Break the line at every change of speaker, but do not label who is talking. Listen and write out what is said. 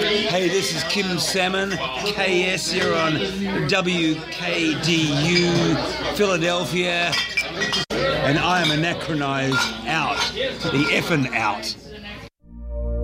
Hey, this is Kim Salmon, KS here on WKDU, Philadelphia, and I am anachronized out, the effing out.